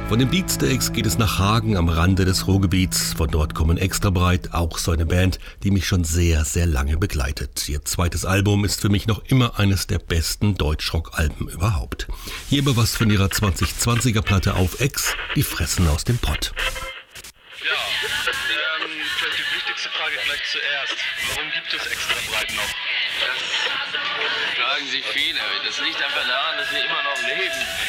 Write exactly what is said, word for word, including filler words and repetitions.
Von den Beatsteaks geht es nach Hagen am Rande des Ruhrgebiets. Von dort kommen Extra Breit, auch so eine Band, die mich schon sehr, sehr lange begleitet. Ihr zweites Album ist für mich noch immer eines der besten Deutschrock-Alben überhaupt. Hier aber was von ihrer zwanzig zwanziger Platte Auf Ex, Die fressen aus dem Pott. Ja, ähm, vielleicht die wichtigste Frage gleich zuerst. Warum gibt es Extra Breit noch? Das fragen sich viele. Das liegt einfach daran, dass wir immer noch leben.